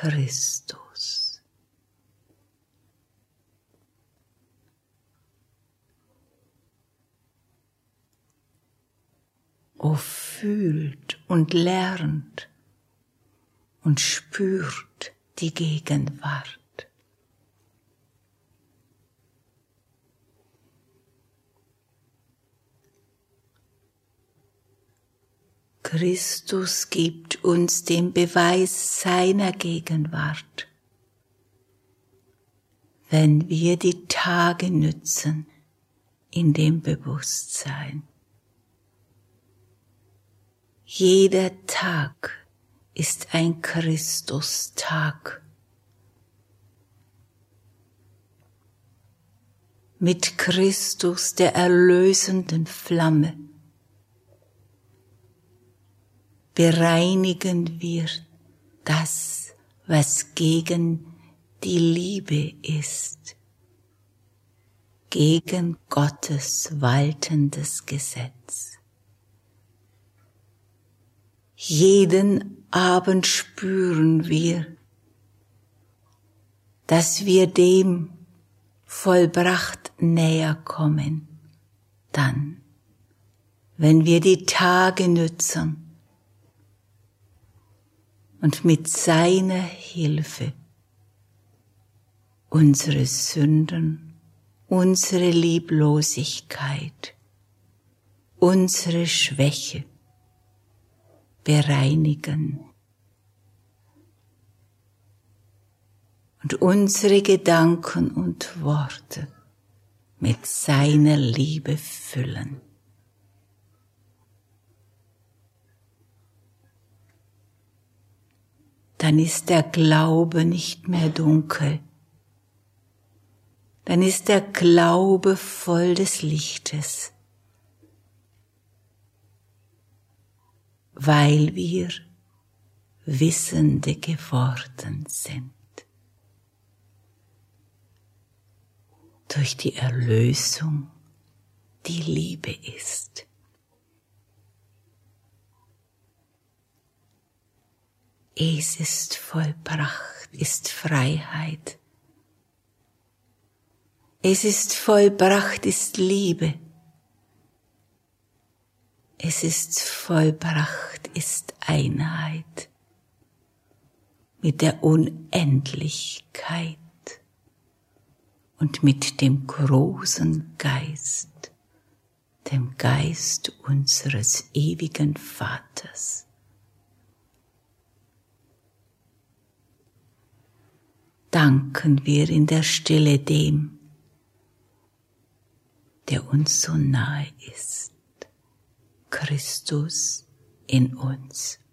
Christus. O fühlt und lernt und spürt die Gegenwart. Christus gibt uns den Beweis seiner Gegenwart, wenn wir die Tage nützen in dem Bewusstsein. Jeder Tag ist ein Christustag. Mit Christus, der erlösenden Flamme, bereinigen wir das, was gegen die Liebe ist, gegen Gottes waltendes Gesetz. Jeden Abend spüren wir, dass wir dem vollbracht näher kommen, dann, wenn wir die Tage nützen und mit seiner Hilfe unsere Sünden, unsere Lieblosigkeit, unsere Schwäche bereinigen und unsere Gedanken und Worte mit seiner Liebe füllen. Dann ist der Glaube nicht mehr dunkel. Dann ist der Glaube voll des Lichtes, weil wir Wissende geworden sind. Durch die Erlösung, die Liebe ist. Es ist vollbracht, ist Freiheit. Es ist vollbracht, ist Liebe. Es ist vollbracht, ist Einheit mit der Unendlichkeit und mit dem großen Geist, dem Geist unseres ewigen Vaters. Danken wir in der Stille dem, der uns so nahe ist, Christus in uns.